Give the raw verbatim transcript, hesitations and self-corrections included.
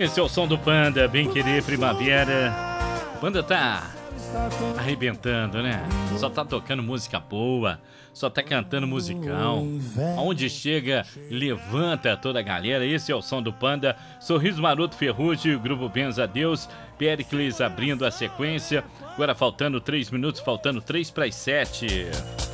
Esse é o som do Panda, Bem Querer Primavera. Panda tá arrebentando, né? Só tá tocando música boa, só tá cantando musicão. Aonde chega, levanta toda a galera. Esse é o som do Panda. Sorriso Maroto Ferrugem, Grupo Benza a Deus, Péricles abrindo a sequência. Agora faltando três minutos, faltando três para as sete.